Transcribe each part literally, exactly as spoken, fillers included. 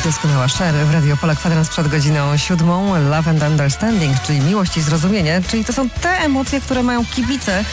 Doskonała Cher w Radio Pole, kwadrans przed godziną siódmą. Love and Understanding, czyli miłość i zrozumienie, czyli to są te emocje, które mają kibice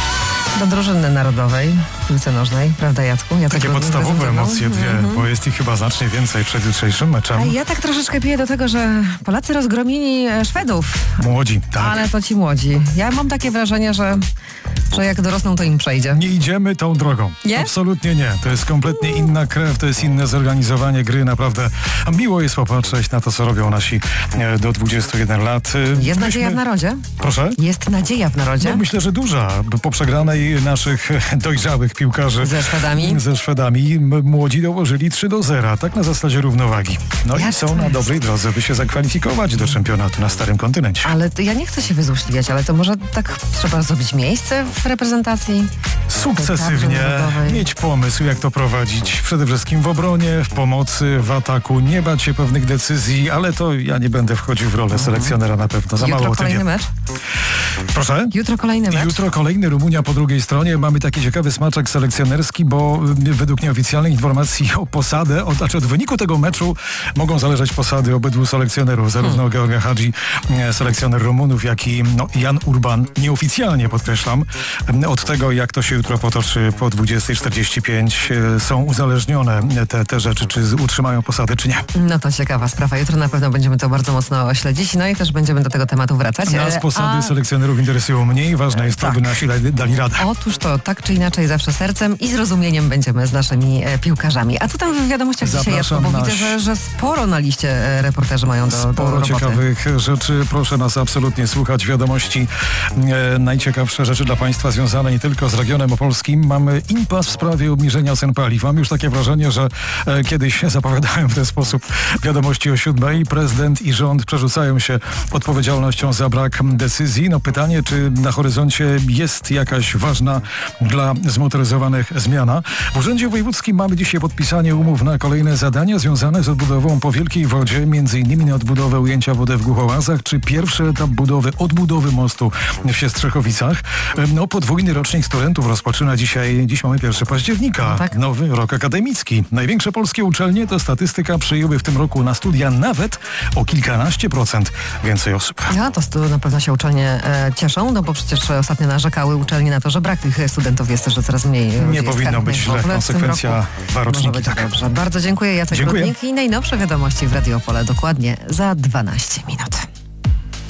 do drużyny narodowej w piłce nożnej, prawda Jacku? Jacek Takie Rudnik podstawowe emocje dwie, mm-hmm. bo jest ich chyba znacznie więcej przed jutrzejszym meczem. A ja tak troszeczkę piję do tego, że Polacy rozgromili Szwedów. Młodzi, tak. Ale to ci młodzi. Ja mam takie wrażenie, że, że jak dorosną, to im przejdzie. Nie idziemy tą drogą. Nie? Absolutnie nie. To jest kompletnie inna krew, to jest inne zorganizowanie gry. Naprawdę miło jest popatrzeć na to, co robią nasi e, do dwudziestu jeden lat. Jest Myśmy... nadzieja w narodzie? Proszę? Jest nadzieja w narodzie? No, myślę, że duża. Po przegranej naszych dojrzałych piłkarzy ze Szwedami, ze Szwedami m- młodzi dołożyli trzy do zera, tak na zasadzie równowagi. No Jak i są na dobrej drodze, by się zakwalifikować do czempionatu na Starym Kontynencie. Ale to ja nie chcę się wyzłośliwiać, ale to może tak trzeba zrobić miejsce w reprezentacji? Sukcesywnie mieć pomysł, jak to prowadzić. Przede wszystkim w obronie, w pomocy, w ataku. Nie bać się pewnych decyzji, ale to ja nie będę wchodził w rolę selekcjonera na pewno. Za Jutro mało o tym kolejny wiem. mecz? Proszę? Jutro kolejny mecz? Jutro kolejny, Rumunia po drugiej stronie. Mamy taki ciekawy smaczek selekcjonerski, bo y, według nieoficjalnych informacji o posadę, od, znaczy od wyniku tego meczu mogą zależeć posady obydwu selekcjonerów, zarówno hmm. Georga Hadzi, selekcjoner Rumunów, jak i no, Jan Urban, nieoficjalnie podkreślam, od tego, jak to się jutro potoczy po dwudziestej czterdzieści pięć, są uzależnione te, te rzeczy, czy utrzymają posady, czy nie. No to ciekawa sprawa. Jutro na pewno będziemy to bardzo mocno śledzić, no i też będziemy do tego tematu wracać. Nas posady A... selekcjonerów interesują mniej, ważne jest tak. to, by nasi dali radę. Otóż to, tak czy inaczej, zawsze sercem i zrozumieniem będziemy z naszymi e, piłkarzami. A co tam w wiadomościach dzisiaj, Jacku? Bo widzę, że, że sporo na liście e, reporterzy mają do, Sporo do roboty. ciekawych rzeczy. Proszę nas absolutnie słuchać. Wiadomości, e, najciekawsze rzeczy dla Państwa związane nie tylko z regionem opolskim. Mamy impas w sprawie obniżenia cen paliw. Mam już takie wrażenie, że e, kiedyś zapowiadałem w ten sposób wiadomości o siódmej. Prezydent i rząd przerzucają się odpowiedzialnością za brak decyzji. No pytanie, czy na horyzoncie jest jakaś ważna dla zmotoryzowanych zmiana. W Urzędzie Wojewódzkim mamy dzisiaj podpisanie umów na kolejne zadania związane z odbudową po Wielkiej Wodzie, między innymi na odbudowę ujęcia wody w Głuchołazach, czy pierwszy etap budowy, odbudowy mostu w Siestrzechowicach. No, podwójny rocznik studentów rozpoczyna dzisiaj, dziś mamy pierwszego października, no tak. Nowy rok akademicki. Największe polskie uczelnie, to statystyka, przyjęły w tym roku na studia nawet o kilkanaście procent więcej osób. Ja to stu, na pewno się uczelnie e, cieszą, no bo przecież ostatnio narzekały uczelnie na to, że brak tych studentów jest, że coraz mniej. Nie powinno być źle, konsekwencja dwa roczniki. Tak. Dobrze. Bardzo dziękuję, Jacek Dziękuję. Rudnik i najnowsze wiadomości w Radio Pole dokładnie za dwanaście minut.